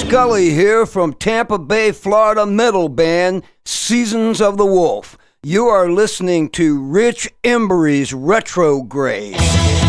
Scully here from Tampa Bay, Florida metal band Seasons of the Wolf. You are listening to Rich Embry's Retrograde.